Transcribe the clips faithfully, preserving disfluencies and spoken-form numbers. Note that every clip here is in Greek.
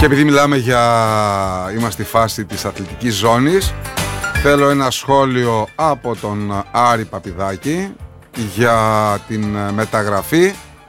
Και επειδή μιλάμε για... είμαστε στη φάση της αθλητικής ζώνης, θέλω ένα σχόλιο από τον Άρη Παπηδάκη για την μεταγραφή.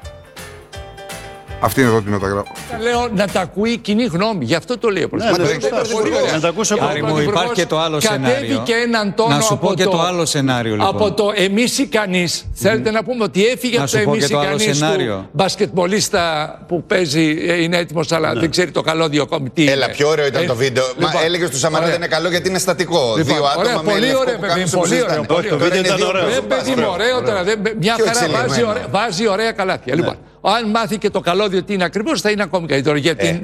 Αυτή είναι εδώ τη μεταγραφή. Λέω να τα ακούει η κοινή γνώμη, γι' αυτό το λέω. Να τα ακούσω από μου, υπάρχει και το άλλο σενάριο. Κατέβηκε έναν τόνο. Να σου πω και το, το άλλο σενάριο, λοιπόν. Από το εμείς οι κανείς. Mm. Θέλετε να πούμε ότι έφυγε από το εμείς οι κανείς του μπασκετμπολίστα που παίζει, είναι έτοιμος, αλλά ναι. δεν ξέρει το καλώδιο ακόμη τι. Έλα, πιο ωραίο ήταν ε, το βίντεο. Λοιπόν, Μα έλεγε στου Σαμαρά ότι είναι καλό γιατί είναι στατικό. Λοιπόν, Δύο ωραία, άτομα πολύ με ωραία, παιδί, πολύ ωραίο. Το βίντεο ήταν ωραίο. Δεν παιδί μου, ωραίο τώρα. Μια χαρά βάζει ωραία καλάθια. Λοιπόν, αν μάθει και το καλώδιο τι είναι ακριβώς, θα είναι ακόμη καλύτερο. Γιατί.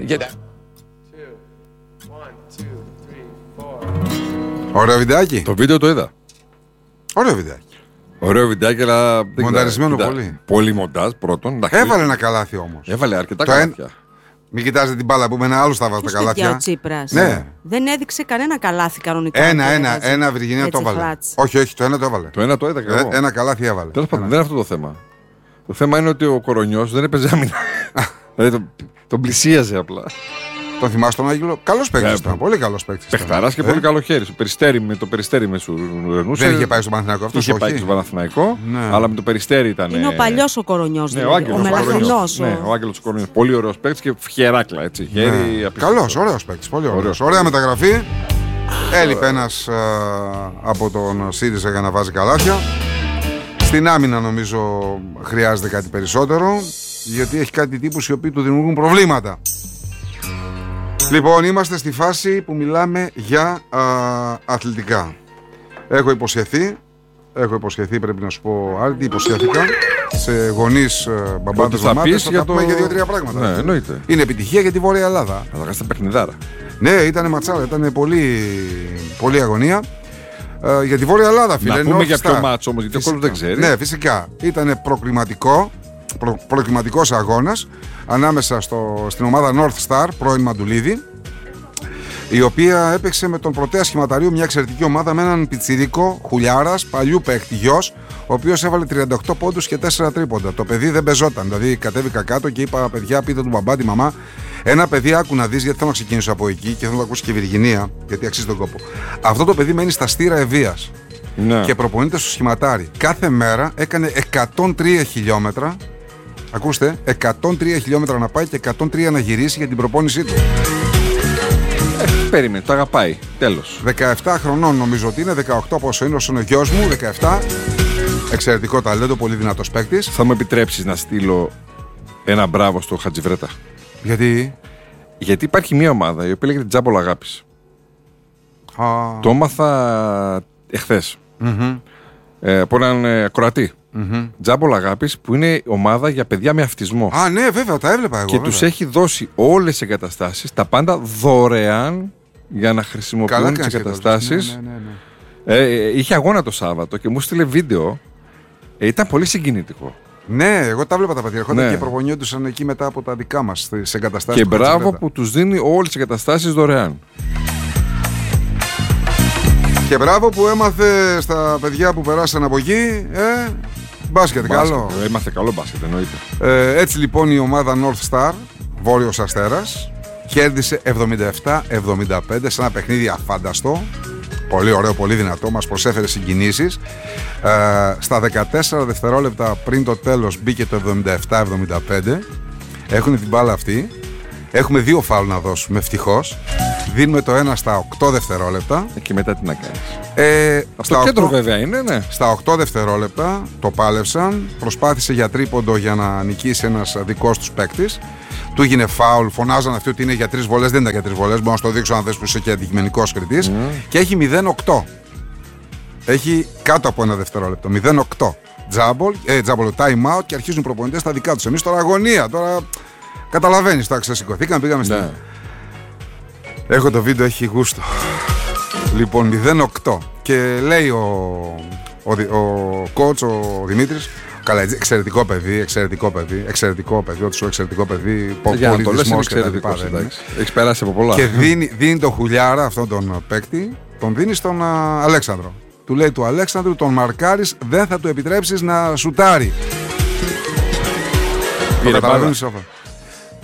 Ωραίο βιντεάκι. Το βίντεο το είδα. Ωραίο βιντεάκι. Ωραίο βιντεάκι, αλλά. Μονταρισμένο πολύ. Πολύ μοντάζ πρώτον. Έβαλε ένα καλάθι όμως. Έβαλε αρκετά καλάθια. Μην κοιτάζετε την μπάλα που με ένα άλλο θα βάζει τα καλάθια. Ο Τσίπρας. Ναι. Δεν έδειξε κανένα καλάθι κανονικά. Ένα, ένα, ένα Βυργινία το έβαλε. Όχι, όχι, το ένα το έβαλε. Το ένα το είδα και εγώ. Ένα καλάθι έβαλε. Τέλος πάντων, δεν είναι αυτό το θέμα. Το θέμα είναι ότι ο Κορονιός δεν έπαιζε άμυνα. Δηλαδή τον, τον πλησίαζε απλά. Τον θυμάσαι τον Άγγελο? Καλός παίκτης ήταν. Πολύ καλός παίκτης. Παιχταράς και ε? πολύ καλό χέρι. Το περιστέρι με το περιστέρι με σου ρενούσε. Δεν είχε πάει στο Παναθηναϊκό αυτό. Είχε πάει στο Παναθηναϊκό, ναι. αλλά με το περιστέρι ήταν. Είναι ο παλιός ο Κορονιός. Ναι, δηλαδή. ο, ο μελαχρινός. Ναι, ο Άγγελος ο Κορονιός. Πολύ ωραίος παίκτης και φιεράκλα έτσι. Ναι. Καλός, ωραίος παίκτης. Πολύ ωραίος. Ωραία μεταγραφή. Έλειπε ένας από τον ΣΥΡΙΖΑ για να βάζει καλάθια. Στην άμυνα νομίζω χρειάζεται κάτι περισσότερο, γιατί έχει κάτι τύπους οι οποίοι του δημιουργούν προβλήματα. Λοιπόν, είμαστε στη φάση που μιλάμε για α, αθλητικά. Έχω υποσχεθεί, έχω υποσχεθεί πρέπει να σου πω, Άρη, τι υποσχέθηκα σε γονείς μπαμπάδες μαμάδες, θα τα πούμε για δύο-τρία πράγματα. Ναι, εννοείται. Είναι επιτυχία για τη Βόρεια Ελλάδα. Θα τα κάνεις τα παιχνιδάρα. Ναι, ήταν ματσάρα, ήταν πολύ, πολύ αγωνία. Uh, για τη Βόρεια Ελλάδα, φίλε. Να πούμε για ποιο μάτσο όμως, γιατί ο κόσμος δεν ξέρει. Ναι, φυσικά. Ήταν προκληματικό, προ, προκληματικός αγώνας ανάμεσα στο, στην ομάδα North Star, πρώην Μαντουλίδη, η οποία έπαιξε με τον Πρωτέα Σχηματαρίου, μια εξαιρετική ομάδα με έναν πιτσιρίκο Χουλιάρας, παλιού παίκτη γιος, ο οποίος έβαλε τριάντα οκτώ πόντους και τέσσερα τρίποντα. Το παιδί δεν πεζόταν. Δηλαδή κατέβηκα κάτω και είπα: παιδιά, πείτε του μπαμπά, τη μαμά. Ένα παιδί, άκου να δεις, γιατί θέλω να ξεκινήσω από εκεί και θέλω να το ακούσει και η Βυργινία, γιατί αξίζει τον κόπο. Αυτό το παιδί μένει στα Στήρα Ευβοίας ναι. και προπονείται στο Σχηματάρι. Κάθε μέρα έκανε εκατόν τρία χιλιόμετρα. Ακούστε, εκατόν τρία χιλιόμετρα να πάει και εκατόν τρία να γυρίσει για την προπόνησή του. Ε, περίμενε, το αγαπάει. Τέλος. δεκαεπτά χρονών νομίζω ότι είναι, δεκαοκτώ πόσο είναι, όσο είναι ο γιος μου, δεκαεπτά. Εξαιρετικό ταλέντο, πολύ δυνατός παίκτης. Θα μου επιτρέψεις να στείλω ένα μπράβο στο Χατζιβρέτα? Γιατί? Γιατί υπάρχει μια ομάδα η οποία λέγεται Τζάμπολ Αγάπης. Α. Το έμαθα εχθές. Mm-hmm. Ε, από έναν ε, Κροατή. Mm-hmm. Τζάμπολ Αγάπης, που είναι ομάδα για παιδιά με αυτισμό. Α, ναι, βέβαια, τα έβλεπα εγώ. Και τους έχει δώσει όλες τις εγκαταστάσεις, τα πάντα δωρεάν για να χρησιμοποιούν τις εγκαταστάσεις. Ναι, ναι, ναι, ναι. Ε, είχε αγώνα το Σάββατο και μου στείλε βίντεο. Ε, ήταν πολύ συγκινητικό. Ναι, εγώ τα βλέπα τα παιδιά. Έρχονταν ναι. και προπονιόντουσαν εκεί μετά από τα δικά μας στις εγκαταστάσεις. Και μπράβο που τους δίνει όλες τις εγκαταστάσεις δωρεάν. Και μπράβο που έμαθε στα παιδιά που περάσαν από εκεί. Ε, μπάσκετ, καλό. Έμαθε καλό μπάσκετ, εννοείται. Ε, έτσι λοιπόν η ομάδα North Star, Βόρειος Αστέρας, κέρδισε εβδομήντα επτά εβδομήντα πέντε σε ένα παιχνίδι αφάνταστο. Πολύ ωραίο, πολύ δυνατό, μας προσέφερε συγκινήσεις. Ε, στα δεκατέσσερα δευτερόλεπτα πριν το τέλος μπήκε το εβδομήντα επτά εβδομήντα πέντε. Έχουν την μπάλα αυτή. Έχουμε δύο φάουλ να δώσουμε, ευτυχώς. Δίνουμε το ένα στα οκτώ δευτερόλεπτα. Και μετά τι να κάνεις. Ε, Στο κέντρο οκτώ, βέβαια είναι, ναι. Στα οκτώ δευτερόλεπτα το πάλευσαν. Προσπάθησε για τρίποντο για να νικήσει ένας δικός τους παίκτης. Του έγινε φάουλ, φωνάζαν αυτοί ότι είναι για τρεις βολές. Δεν ήταν για τρεις βολές. Μπορώ να σου το δείξω αν θες που είσαι και αντικειμενικός κριτής. Mm. Και έχει μηδέν οκτώ. Έχει κάτω από ένα δευτερόλεπτο. μηδέν οκτώ. Τζάμπολ, ε, τζάμπολ, time out και αρχίζουν οι προπονητές στα δικά τους. Εμείς τώρα αγωνία. Τώρα καταλαβαίνεις, τώρα ξεσηκωθήκαμε, πήγαμε στην. Ναι. Έχω το βίντεο, έχει γούστο. Λοιπόν, μηδέν οκτώ. Και λέει ο, ο, ο coach, ο Δημήτρης, καλά, εξαιρετικό παιδί, εξαιρετικό παιδί, εξαιρετικό παιδί, ό,τι σου εξαιρετικό παιδί, πολιτισμός και τα λοιπά. Έχεις περάσει από πολλά. Και δίνει, δίνει τον Χουλιάρα, αυτόν τον παίκτη, τον δίνει στον α, Αλέξανδρο. Του λέει του Αλέξανδρου, τον μαρκάρεις, δεν θα του επιτρέψεις να σουτάρει. Το καταλαβαίνεις αυτό.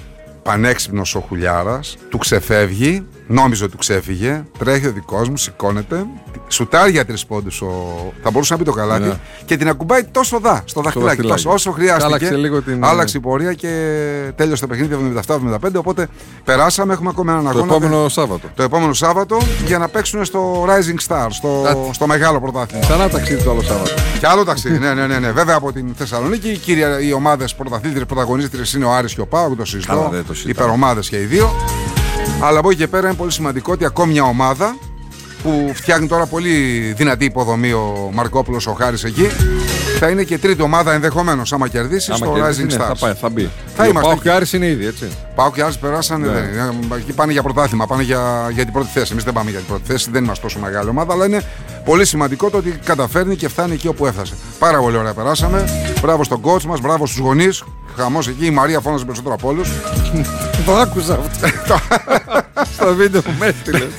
πανέξυπνος ο Χουλιάρας, του ξεφεύγει, νόμιζε ότι του ξέφυγε, τρέχει ο δικός μου, σηκώνεται, σουτάρει για τρεις πόντους, ο... θα μπορούσε να πει το καλάθι, ναι. Και την ακουμπάει τόσο δα, στο δαχτυλάκι, τόσο όσο χρειάστηκε. Άλλαξε λίγο την... Άλλαξε η πορεία και τέλειωσε το παιχνίδι εβδομήντα επτά εβδομήντα πέντε, οπότε περάσαμε, έχουμε ακόμα έναν αγώνα. Το επόμενο Σάββατο. Το επόμενο Σάββατο για να παίξουν στο Rising Star, στο, στο μεγάλο πρωτάθλημα. Ξανά ταξίδι το άλλο Σάββατο. Και άλλο ταξίδι, ναι, ναι, ναι, ναι. Βέβαια από την Θεσσαλονίκη, κύρια, οι ομάδες πρωταθλήτριες, πρωταγωνίστριες είναι ο Άρης και ο ΠΑΟΚ, το συζητώ. Υπερομάδες και οι δύο. Αλλά από εκεί και πέρα είναι πολύ σημαντικό ότι ακόμη μια ομάδα που φτιάχνει τώρα πολύ δυνατή υποδομή ο Μαρκόπουλος, ο Χάρης εκεί, θα είναι και τρίτη ομάδα ενδεχομένως άμα κερδίσει άμα στο κερδίσει, Rising Stars. Ναι, θα, πάει, θα μπει. Θα ο Πάοκ και Άρης είναι ήδη, έτσι. Πάοκ και Άρης περάσανε, ναι. δεν, εκεί πάνε για πρωτάθλημα, πάνε για, για την πρώτη θέση. Εμείς δεν πάμε για την πρώτη θέση, δεν είμαστε τόσο μεγάλη ομάδα, αλλά είναι πολύ σημαντικό το ότι καταφέρνει και φτάνει εκεί όπου έφτασε. Πάρα πολύ ωραία περάσαμε. Μπράβο στον coach μας, μπράβο στους γονείς. Χαμός εκεί, η Μαρία φώναζε περισσότερο από όλους. Το άκουσα αυτό. Στο βίντεο που με έστειλες.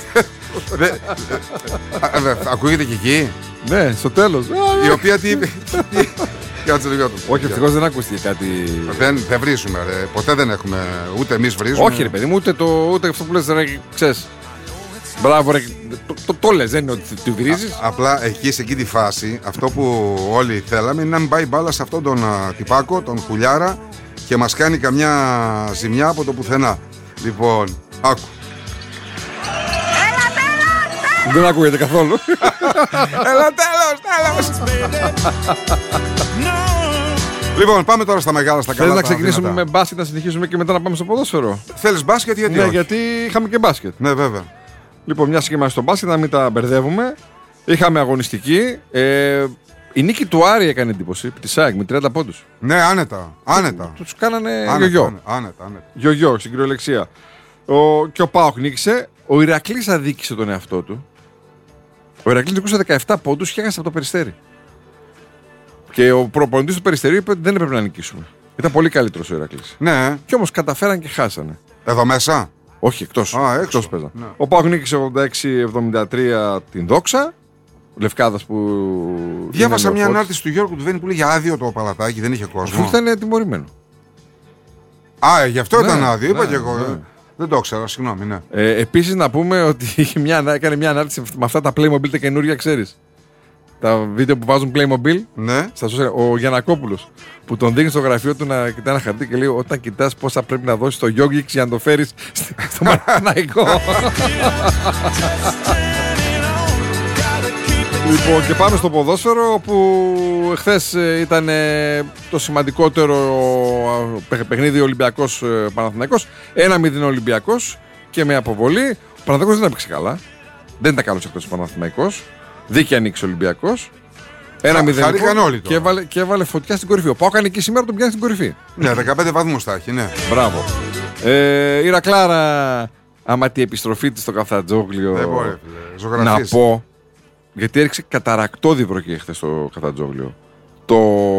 Ακούγεται και εκεί. Ναι, στο τέλος. Η οποία τι είπε. Κάτσε λίγο του. Όχι, ευτυχώς δεν ακούστηκε κάτι. Δεν, δεν βρίζουμε, ρε. Ποτέ δεν έχουμε. Ούτε εμείς βρίζουμε. Όχι, ρε παιδί μου, ούτε, το, ούτε αυτό που λες, ρε, ξέρεις. Μπράβο, ρε. Το, το, το λες, δεν είναι ότι του βρίζεις. Απλά εκεί σε εκεί τη φάση, αυτό που όλοι θέλαμε είναι να μην πάει μπάλα σε αυτόν τον uh, τυπάκο, τον Χουλιάρα, και μας κάνει καμιά ζημιά από το πουθενά. Λοιπόν, άκου. Δεν ακούγεται καθόλου. Έλα τέλος, τέλος. Λοιπόν, πάμε τώρα στα μεγάλα, στα καλά. Θέλεις να ξεκινήσουμε δυνατά. με μπάσκετ, να συνεχίσουμε και μετά να πάμε στο ποδόσφαιρο? Θέλεις μπάσκετ, γιατί ναι, όχι? γιατί είχαμε και μπάσκετ. Ναι, βέβαια. Λοιπόν, μια και είμαστε στο μπάσκετ, να μην τα μπερδεύουμε. Είχαμε αγωνιστική. Ε, η νίκη του Άρη έκανε εντύπωση, τη ΣΑΕΚ με τριάντα πόντους. Ναι, άνετα. άνετα. Τους κάνανε γιογιό. Άνετα, άνετα. Γιογιό, στην κυριολεξία. Ο, και ο ΠΑΟΚ νίκησε. Ο Ηρακλής αδίκησε τον εαυτό του. Ο Ηρακλής νικούσε δεκαεπτά πόντους και έχασε από το Περιστέρι. Και ο προπονητής του Περιστερίου είπε ότι δεν έπρεπε να νικήσουμε. Ήταν πολύ καλύτερος ο Ηρακλής. Ναι. Και όμως καταφέραν και χάσανε. Εδώ μέσα? Όχι, εκτός. Α, έξω. Εκτός παίζαν. Ναι. Ο ΠΑΟΚ νίκησε ογδόντα έξι εβδομήντα τρία την Δόξα. Λευκάδας που. Διάβασα μια ανάρτηση του Γιώργου του Βέννη που λέγε άδειο το παλατάκι, δεν είχε κόσμο. Αφού ήταν τιμωρημένο. Α, γι' αυτό ναι, ήταν άδειο, είπα ναι, και εγώ. Ναι. Δεν το ήξερα, συγγνώμη, ναι. Ε, επίσης να πούμε ότι είχε μια, έκανε μια ανάρτηση με αυτά τα Playmobil τα καινούργια, ξέρεις. Τα βίντεο που βάζουν Playmobil. Ναι. Στα social, ο Γιαννακόπουλος που τον δείχνει στο γραφείο του να κοιτάει ένα χαρτί και λέει: όταν κοιτάς πόσα πρέπει να δώσεις στο Γιόγκιξ για να το φέρεις στο Παναθηναϊκό. Λοιπόν, και πάμε στο ποδόσφαιρο που χθες ήταν το σημαντικότερο παιχνίδι Ολυμπιακός Παναθηναϊκός. ένα μηδέν Ολυμπιακός και με αποβολή. Ο Παναθηναϊκός δεν έπαιξε καλά. Δεν ήταν καλός εκτός ο Παναθηναϊκός. Δίκαια ανοίξει ο Ολυμπιακός. ένα μηδέν και, έβαλε, και έβαλε φωτιά στην κορυφή. Ο ΠΑΟΚ έκανε και σήμερα τον πιάνει στην κορυφή. Ναι, δεκαπέντε βαθμούς θα έχει, ναι. Μπράβο. Ε, η Ρακλάρα, άμα τη επιστροφή της στο Καφτατζόγλιο. Δεν μπορεί, να πω. Γιατί έριξε καταρακτώδη βροχή χθες στο Καφτατζόγλιο. Το.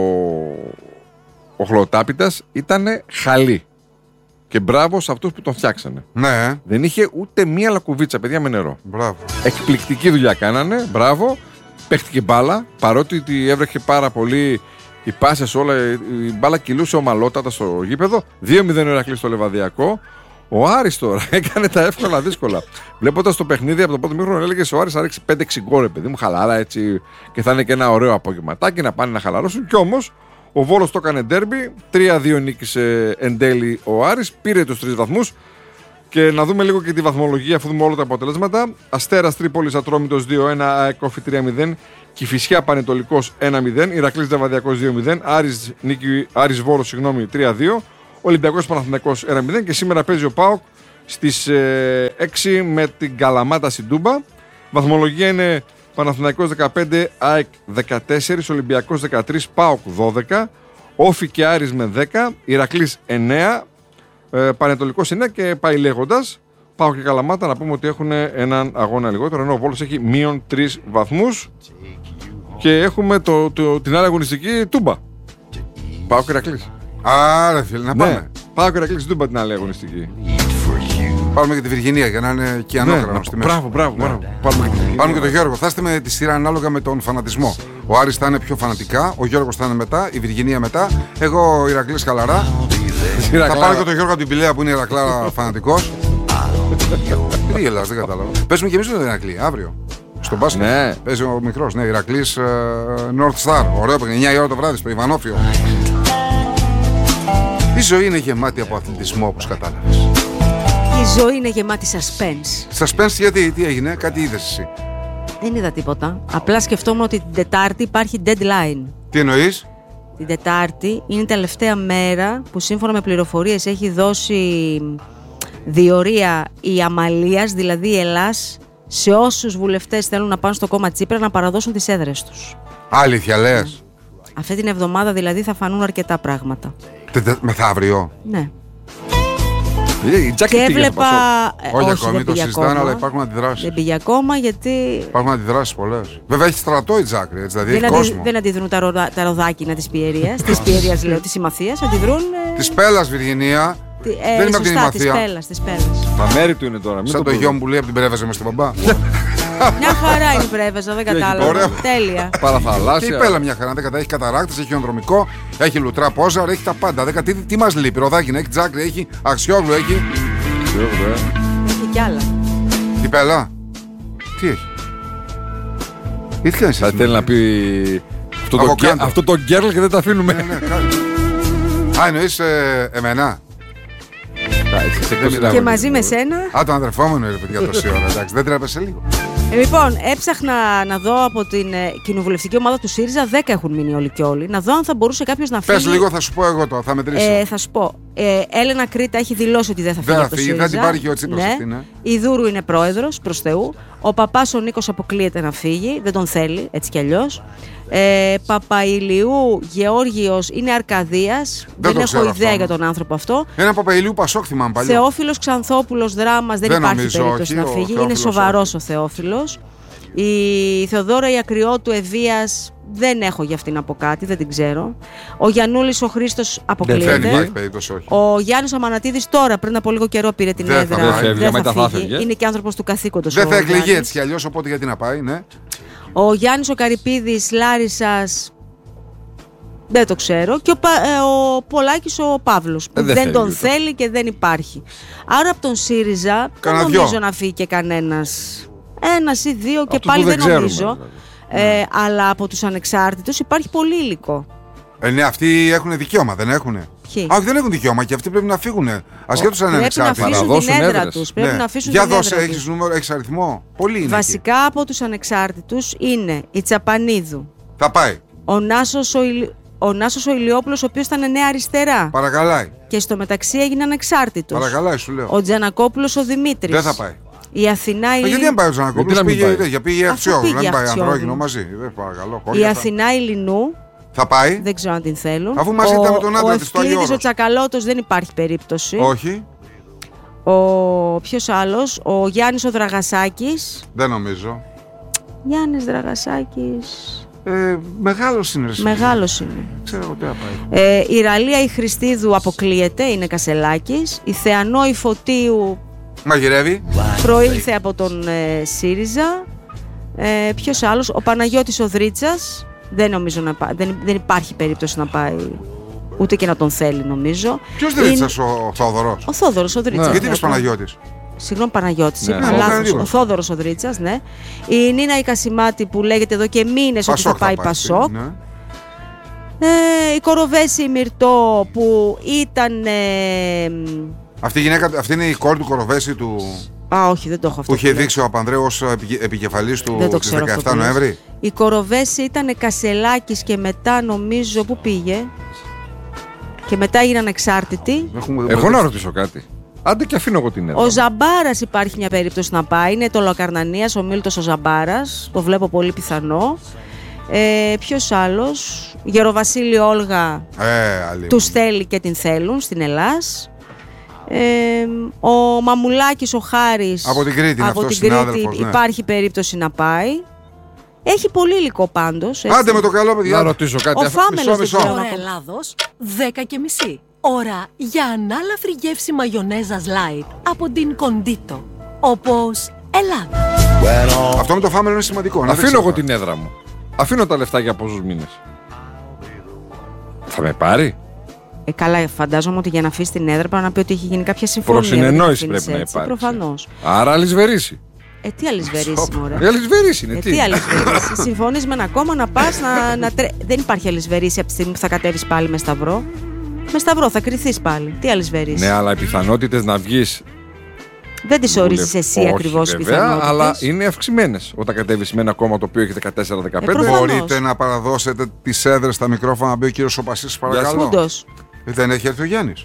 Ο Χλωτάπητας ήταν χαλί. Και μπράβο σε αυτούς που τον φτιάξανε. Ναι. Δεν είχε ούτε μία λακκουβίτσα, παιδιά, με νερό. Μπράβο. Εκπληκτική δουλειά κάνανε. Μπράβο. Παίχτηκε μπάλα. Παρότι έβρεχε πάρα πολύ οι πάσες όλα. Η μπάλα κυλούσε ομαλότατα στο γήπεδο. δύο μηδέν ο Ηρακλής στο Λεβαδιακό. Ο Άρης τώρα έκανε τα εύκολα δύσκολα. Βλέποντας το παιχνίδι από το πρώτο μήχρονο, έλεγε ο Άρης θα ρίξει πέντε έξι γκολ, παιδί μου, χαλαρά έτσι. Και θα είναι και ένα ωραίο απογευματάκι να πάνε να χαλαρώσουν. Κι όμως ο Βόλος το έκανε ντέρμπι. τρία δύο νίκησε εν τέλει ο Άρης. Πήρε τους τρεις βαθμούς. Και να δούμε λίγο και τη βαθμολογία, αφού δούμε όλα τα αποτελέσματα. Αστέρας Τρίπολης Ατρόμητος δύο ένα, ΑΕΚ Όφη τρία μηδέν. Κηφισιά Πανετολικός ένα μηδέν. Ηρακλής Λεβαδιακός δύο μηδέν. Άρης, νίκη, Άρης Βόλος συγγνώμη, τρία δύο. Ολυμπιακός Παναθηναϊκός ένα μηδέν. Και σήμερα παίζει ο ΠΑΟΚ στις ε, έξι με την Καλαμάτα στην Τούμπα. Βαθμολογία είναι Παναθηναϊκός δεκαπέντε, ΑΕΚ δεκατέσσερα, Ολυμπιακός δεκατρία, ΠΑΟΚ δώδεκα. Όφη και Άρης με δέκα. Ηρακλής εννέα. Ε, Πανετολικός εννέα και πάει λέγοντας. ΠΑΟΚ και Καλαμάτα να πούμε ότι έχουν έναν αγώνα λιγότερο. Ενώ ο Βόλος έχει μείον τρεις βαθμούς. Και έχουμε το, το, την άλλη αγωνιστική Τούμπα. ΠΑΟΚ και Ηρακλής. Άρα φίλε, να πάμε. Ναι, ΠΑΟΚ και Ηρακλής Τούμπα την άλλη αγωνιστική. Πάρουμε και τη Βυργινία για να είναι και ανώκρανο ναι, στη μέση. Μπράβο, μπράβο. Ναι. Πάρουμε και, Πάρουμε και τον Γιώργο. Θα είστε με τη σειρά ανάλογα με τον φανατισμό. Ο Άρης θα είναι πιο φανατικά, ο Γιώργος θα είναι μετά, η Βυργινία μετά. Εγώ ο Ηρακλής χαλαρά. Θα πάρω και τον Γιώργο από την Πηλαία που είναι Ηρακλάρα φανατικός. Τι γελάς, δεν κατάλαβα. Παίζουμε και εμείς με την Ηρακλή, αύριο. Στον μπάσκετ. Ναι. Παίζει ο μικρός, ναι, Ηρακλής uh, North Star. Ωραίο παιχνίδι, εννιά η ώρα το βράδυ στο Ιβανόφιο. Η ζωή είναι γεμάτη από αθλητισμό, όπως κατάλαβες. Η ζωή είναι γεμάτη suspense. Suspense γιατί, τι έγινε, κάτι είδες εσύ? Δεν είδα τίποτα. Απλά σκεφτόμουν ότι την Τετάρτη υπάρχει deadline. Τι εννοείς? Την Τετάρτη είναι η τελευταία μέρα που σύμφωνα με πληροφορίες έχει δώσει διορία η Αμαλίας, δηλαδή η Ελλάς, σε όσους βουλευτές θέλουν να πάνε στο κόμμα Τσίπρα να παραδώσουν τις έδρες τους. Αλήθεια λες? Αυτή την εβδομάδα δηλαδή θα φανούν αρκετά πράγματα. Τε, μεθαύριο? Ναι. Η και έβλεπα. Ε, όχι, όχι ακόμη, το συζητάνε, αλλά υπάρχουν αντιδράσεις. Δεν πήγε ακόμα γιατί. Υπάρχουν αντιδράσεις πολλές. Βέβαια έχει στρατό η Τζάκρη, έτσι, δηλαδή δεν, έχει αντι, κόσμο. Δεν αντιδρούν τα, ροδα, τα ροδάκινα της Πιερίας. Της Πιερίας, λέω, της Συμμαθίας. Αντιδρούν. Ε... Της Πέλλας, Βιργινία. Τι, ε, δεν είμαι από την σωστά, Συμμαθία. Της Πέλλας, της Πέλλας. Τα μέρη του είναι τώρα. Σαν το γιο μου που λέει από την Πρέβεζα μες στην Παμπά. Μια χαρά είναι η Πρέβεζα, δεν κατάλαβα. Τέλεια. Παραθαλάσσια. Και η Πέλλα μια χαρά, δεν έχει καταράκτες, έχει ονδρομικό, έχει λουτρά πόζαρ, έχει τα πάντα. Δεκα, τι, τι μας λείπει, Ροδάκινα, έχει Τζάκρη, έχει Αξιόγλου, έχει. Έχει κι άλλα. Η Πέλλα. Τι έχει? Ήρθε θα θέλει να πει αυτό το, γκέ, αυτό το γκέρλ και δεν τα αφήνουμε. Ναι, ναι, α, εννοείς ε, εμένα? Και μαζί με σένα. Α, τον αδερφόμενο είναι παιδιά τόση ώρα, εντάξει, δεν τρέπεσαι λίγο. Ε, λοιπόν, έψαχνα να δω από την ε, κοινοβουλευτική ομάδα του ΣΥΡΙΖΑ, δέκα έχουν μείνει όλοι και όλοι, να δω αν θα μπορούσε κάποιος να φύγει. Πες λίγο, θα σου πω εγώ τώρα, θα μετρήσω. Ε, θα σου πω. Ε, Έλενα Κρήτα έχει δηλώσει ότι δεν θα φύγει. Δεν θα φύγει, θα την πάρει και ο Τσίπρας. Ναι. Αυτή, ναι. Η Δούρου είναι πρόεδρος, προς Θεού. Ο παπάς ο Νίκος αποκλείεται να φύγει, δεν τον θέλει, έτσι κι αλλιώς. Ε, Παπαϊλιού Γεώργιος είναι Αρκαδίας. Δεν, δεν έχω ιδέα αυτό, για τον άνθρωπο αυτό. Ένα Παπαϊλιού Πασόκ θυμάμαι παλιό. Θεόφιλος Ξανθόπουλος Δράμας, δεν, δεν υπάρχει νομίζω, περίπτωση όχι, να φύγει. Είναι σοβαρός ο Θεόφιλος. Η Θεοδόρα η Ακριώτου Ευβίας, δεν έχω για αυτήν να πω κάτι, δεν την ξέρω. Ο Γιαννούλης ο Χρήστος αποκλείεται. Δεν υπάρχει περίπτωση, όχι. Ο Γιάννης Αμανατίδης τώρα πριν από λίγο καιρό πήρε την δεν έδρα. Θα δεν θα, θα, θα φύγει. Είναι και άνθρωπος του καθήκοντος. Δεν θα εκλεγεί έτσι κι αλλιώς, οπότε γιατί να πάει, ναι. Ο Γιάννης ο Καρυπίδης Λάρισσας, δεν το ξέρω. Και ο, Πα, ε, ο Πολάκης ο Παύλος που ε, δεν, δεν τον ούτε. θέλει και δεν υπάρχει. Άρα από τον ΣΥΡΙΖΑ δεν νομίζω να φύγει και κανένας. Ένας ή δύο και πάλι δεν, δεν νομίζω. Δηλαδή. Ε, αλλά από τους ανεξάρτητους υπάρχει πολύ υλικό. Ε, ναι, αυτοί έχουν δικαίωμα, δεν έχουνε. Ποιοι? Α, όχι, δεν έχουν δικαίωμα και αυτοί πρέπει να φύγουν. Ασχέτως αν είναι ανεξάρτητοι. Πρέπει να αφήσουν την έδρα τους. Πρέπει ναι. να αφήσουν Για την δώσε, έδρα έχεις νούμερο, έχεις αριθμό. Πολύ είναι. Βασικά εκεί. Από τους ανεξάρτητους είναι η Τσαπανίδου. Θα πάει. Ο Νάσος ο, Ηλ... ο, Νάσος ο Ηλιόπουλος, ο οποίος ήταν νέα αριστερά. Παρακαλάει. Και στο μεταξύ έγινε ανεξάρτητος. Παρακαλάει, σου λέω. Ο Τζανακόπουλος ο Δημήτρης. Δεν θα πάει. Η Αθηνά η... Γιατί δεν πάει ο Τζανακόπουλος, πήγε, πήγε, πήγε Αξιόγλου, δεν πάει Ανδρόγινο μαζί. Δεν παρακαλώ. Η Αθηνά Ιλινού. Θα πάει. Δεν ξέρω αν την θέλουν. Αφού μαζί ήταν με τον άντρα της, το Ευκλήδης ο Τσακαλώτος δεν υπάρχει περίπτωση. Όχι. Ο ποιος άλλος, ο Γιάννης ο Δραγασάκης. Δεν νομίζω. Γιάννης Δραγασάκης. Ε, μεγάλος είναι. Μεγάλος είναι. Ξέρω εγώ τι θα πάει. Ε, η Ραλία η Χριστίδου αποκλείεται, είναι Κασελάκης. Η Θεανό η Φωτίου μαγειρεύει. Προήλθε από τον ε, ΣΥΡΙΖΑ. Ε, ποιος άλλος, ο Παναγιώτης ο Δρίτσας. Δεν νομίζω να πάει. Δεν, δεν υπάρχει περίπτωση να πάει. Ούτε και να τον θέλει, νομίζω. Ποιος Δρίτσας, είναι... ο Θόδωρος? Ο Θόδωρος ο Δρίτσας. Ναι. Γιατί είπες Παναγιώτης? Συγγνώμη, Παναγιώτης. Ναι. Είπα Ναι. λάθος. Ο Θόδωρος ο Δρίτσας, ναι. Η Νίνα η Κασιμάτη που λέγεται εδώ και μήνες ότι θα πάει Πασόκ. Ναι. Ε, η Κοροβέση η Μυρτώ που ήταν. Ε, αυτή, η γυναίκα, αυτή είναι η κόρη του Κοροβέση του. Α, όχι, δεν το έχω αυτό. Που είχε δείξει ο Παπανδρέου ως επικεφαλής του στις δεκαεπτά Νοέμβρη. Η Κοροβέση ήταν Κασελάκης και μετά νομίζω που πήγε. Και μετά έγιναν εξάρτητοι. Εγώ να ρωτήσω κάτι. Άντε και αφήνω εγώ την έδρα. Ο Ζαμπάρας υπάρχει μια περίπτωση να πάει. Είναι το Λοκαρνανίας, ο Μίλτος ο Ζαμπάρας. Το βλέπω πολύ πιθανό. Ε, ποιος άλλος? Γεροβασίλη Όλγα. Ε, τους θέλει και την θέλουν στην Ελλάς. Ε, ο Μαμουλάκης ο Χάρης από την Κρήτη, από την Κρήτη ναι. Υπάρχει περίπτωση να πάει. Έχει πολύ υλικό πάντως. Έτσι. Άντε με το καλό, παιδιά. Να ρωτήσω κάτι. Ο Φάμελος μισό, μισό. Ώρα Ελλάδος, δέκα και μισή. Ώρα για ανάλαφρη γεύση μαγιονέζας light από την Κοντίτο. Όπως Ελλάδα. Αυτό με το Φάμελο είναι σημαντικό. Αφήνω εγώ την έδρα μου. Αφήνω τα λεφτά για πόσους μήνες. Θα με πάρει? Ε, καλά, φαντάζομαι ότι για να αφήσει την έδρα πρέπει να πει ότι έχει γίνει κάποια συμφωνία. Προσυνεννόηση πρέπει να υπάρξει. Προφανώς. Άρα αλυσβερίσει. Ε, τι αλυσβερίσει, μωρέ. Ε, αλυσβερίσει είναι. Ε, τι τι αλυσβερίσει. Συμφωνείς με ένα κόμμα να πας να, να τρέ... Δεν υπάρχει αλυσβερίσει από τη στιγμή που θα κατέβεις πάλι με σταυρό. Με σταυρό θα κρυθείς πάλι. Τι αλυσβερίσει. Ναι, αλλά οι πιθανότητες να βγεις. Δεν τις ορίζεις εσύ ακριβώς οι πιθανότητες. Αλλά είναι αυξημένες όταν κατέβεις με ένα κόμμα το οποίο έχει δεκατέσσερα δεκαπέντε. Ε, Μπορείτε να παραδώσετε τις έδρες στα μικρόφωνα να μπει ο κύριος Σοπασής, παρακαλώ. Φούντος. Δεν έχει έρθει ο Γιάννης.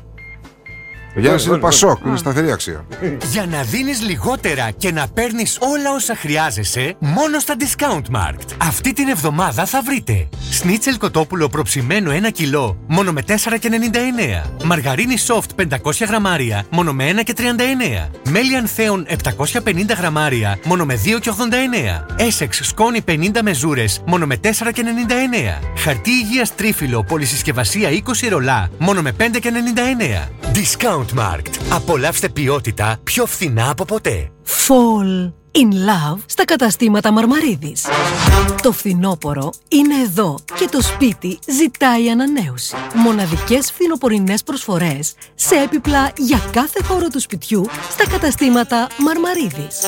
Ο Γιάννης είναι Πασόκ, είναι σταθερή αξία. Για να δίνεις λιγότερα και να παίρνεις όλα όσα χρειάζεσαι, μόνο στα Discountmarkt. Αυτή την εβδομάδα θα βρείτε σνίτσελ κοτόπουλο προψημένο ένα κιλό, μόνο με τέσσερα και ενενήντα εννέα. Μαργαρίνη soft πεντακόσια γραμμάρια, μόνο με ένα και τριάντα εννέα. Μέλι ανθέων επτακόσια πενήντα γραμμάρια, μόνο με δύο και ογδόντα εννέα. Essex σκόνη πενήντα μεζούρες, μόνο με τέσσερα και ενενήντα εννέα. Χαρτί υγείας τρίφυλλο πολυσυσκευασία είκοσι ρολά, μόνο με πέντε και ενενήντα εννέα. Discountmarkt. Απολαύστε ποιότητα πιο φθηνά από ποτέ. Fall in love στα καταστήματα Μαρμαρίδης. Το φθινόπωρο είναι εδώ και το σπίτι ζητάει ανανέωση. Μοναδικές φθινοπορεινές προσφορές σε έπιπλα για κάθε χώρο του σπιτιού στα καταστήματα Μαρμαρίδης.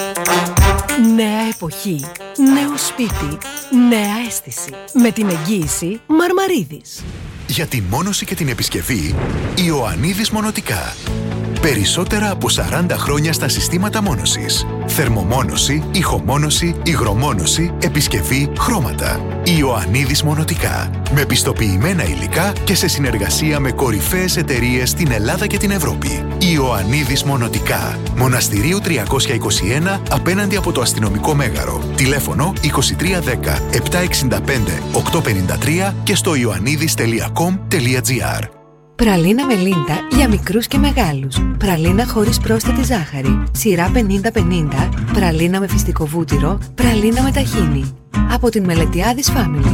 Νέα εποχή, νέο σπίτι, νέα αίσθηση. Με την εγγύηση Μαρμαρίδης. Για τη μόνωση και την επισκευή, Ιωαννίδης Μονοτικά. Περισσότερα από σαράντα χρόνια στα συστήματα μόνωσης. Θερμομόνωση, ηχομόνωση, υγρομόνωση, επισκευή, χρώματα. Ιωαννίδης Μονοτικά. Με πιστοποιημένα υλικά και σε συνεργασία με κορυφαίες εταιρείες στην Ελλάδα και την Ευρώπη. Ιωαννίδης Μονοτικά. Μοναστηρίου τριακόσια είκοσι ένα απέναντι από το αστυνομικό μέγαρο. Τηλέφωνο είκοσι τρία δέκα επτακόσια εξήντα πέντε οκτακόσια πενήντα τρία και στο ιωαννίδης τελεία κομ τελεία τζι άρ. Πραλίνα Μελίντα για μικρούς και μεγάλους. Πραλίνα χωρίς πρόσθετη ζάχαρη. Σειρά πενήντα πενήντα. Πραλίνα με φυστικό βούτυρο. Πραλίνα με ταχίνι. Από την Μελετιάδης Family.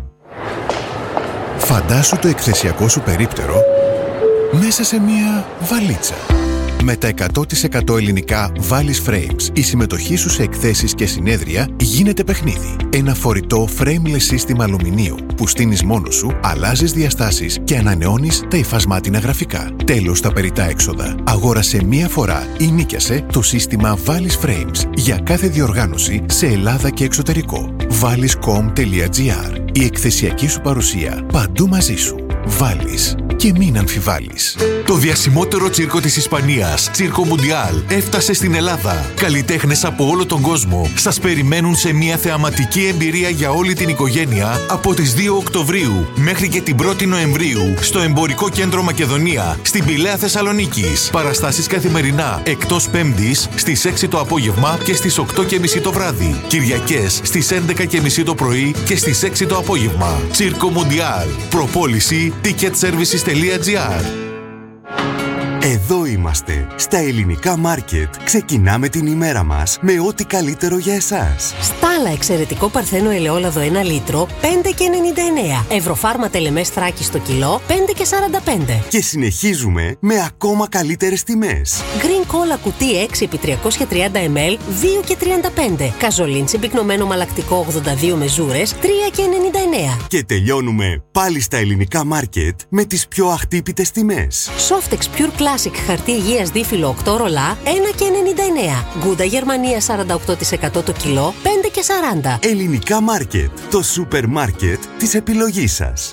Φαντάσου το εκθεσιακό σου περίπτερο μέσα σε μία βαλίτσα. Με τα εκατό τοις εκατό ελληνικά Valis Frames, η συμμετοχή σου σε εκθέσεις και συνέδρια γίνεται παιχνίδι. Ένα φορητό frameless σύστημα αλουμινίου που στείνεις μόνος σου, αλλάζεις διαστάσεις και ανανεώνεις τα υφασμάτινα γραφικά. Τέλος τα περιττά έξοδα. Αγόρασε μία φορά ή νίκιασε το σύστημα Valis Frames για κάθε διοργάνωση σε Ελλάδα και εξωτερικό. valis τελεία com τελεία τζι άρ. Η εκθεσιακή σου παρουσία παντού μαζί σου. Valis. Και μην αμφιβάλλεις. Το διασημότερο τσίρκο της Ισπανίας, Τσίρκο Μουντιάλ, έφτασε στην Ελλάδα. Καλλιτέχνες από όλο τον κόσμο σας περιμένουν σε μια θεαματική εμπειρία για όλη την οικογένεια από τις δύο Οκτωβρίου μέχρι και την πρώτη Νοεμβρίου στο Εμπορικό Κέντρο Μακεδονία, στην Πηλαία Θεσσαλονίκης. Παραστάσεις καθημερινά, εκτός Πέμπτης, στις έξι το απόγευμα και στις οκτώ και μισή το βράδυ. Κυριακές στις έντεκα και μισή το πρωί και στις έξι το απόγευμα. Τσίρκο Μουντιάλ. Προπόληση ticket services τελεία τζι άρ. Εδώ είμαστε, στα ελληνικά μάρκετ. Ξεκινάμε την ημέρα μας με ό,τι καλύτερο για εσάς. Στάλα εξαιρετικό παρθένο ελαιόλαδο ένα λίτρο, πέντε και ενενήντα εννέα. Ευρωφάρμα τελεμές Θράκη στο κιλό, πέντε και σαράντα πέντε. Και συνεχίζουμε με ακόμα καλύτερες τιμές. Green Cola κουτί έξι επί τριακόσια τριάντα μιλιλίτρα, δύο και τριάντα πέντε. Καζολίν συμπυκνωμένο μαλακτικό ογδόντα δύο μεζούρες, τρία και ενενήντα εννέα. Και τελειώνουμε πάλι στα ελληνικά μάρκετ με τις πιο αχτύπητες τιμές. Softex Pure Classic χαρτί υγείας δίφυλλο οκτώ ρολά, ένα και ενενήντα εννέα. Γκούντα Γερμανία σαράντα οκτώ τοις εκατό το κιλό, πέντε και σαράντα. Ελληνικά μάρκετ, το σούπερ μάρκετ της επιλογής σας.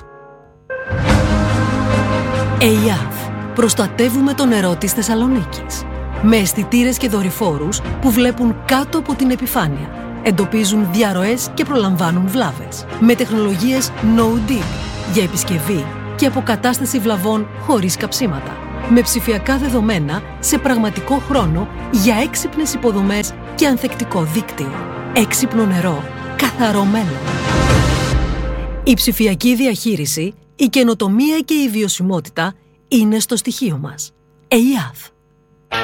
ΕΙΑΒ. Προστατεύουμε το νερό της Θεσσαλονίκης. Με αισθητήρες και δορυφόρους που βλέπουν κάτω από την επιφάνεια. Εντοπίζουν διαρροές και προλαμβάνουν βλάβες. Με τεχνολογίες No Deep για επισκευή και αποκατάσταση βλαβών χωρίς καψίματα. Με ψηφιακά δεδομένα σε πραγματικό χρόνο για έξυπνες υποδομές και ανθεκτικό δίκτυο. Έξυπνο νερό, καθαρό μέλλον. Η ψηφιακή διαχείριση, η καινοτομία και η βιωσιμότητα είναι στο στοιχείο μας. ΕΙΑΒ.